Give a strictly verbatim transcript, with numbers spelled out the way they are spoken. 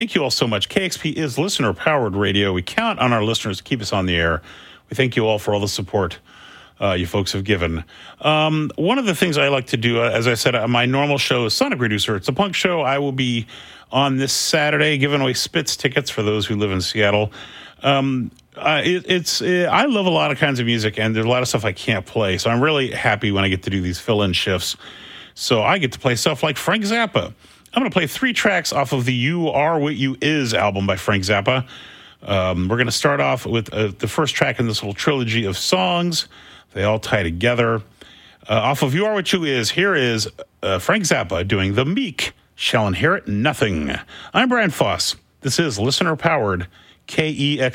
Thank you all so much. K X P is listener-powered radio. We count on our listeners to keep us on the air. We thank you all for all the support uh, you folks have given. Um, one of the things I like to do, uh, as I said, uh, my normal show is Sonic Reducer. It's a punk show. I will be on this Saturday giving away Spitz tickets for those who live in Seattle. Um, uh, it, it's uh, I love a lot of kinds of music, and there's a lot of stuff I can't play. So I'm really happy when I get to do these fill-in shifts. So I get to play stuff like Frank Zappa. I'm going to play three tracks off of the You Are What You Is album by Frank Zappa. Um, we're going to start off with uh, the first track in this little trilogy of songs. They all tie together. Uh, off of You Are What You Is, here is uh, Frank Zappa doing The Meek Shall Inherit Nothing. I'm Brian Foss. This is listener-powered K E X.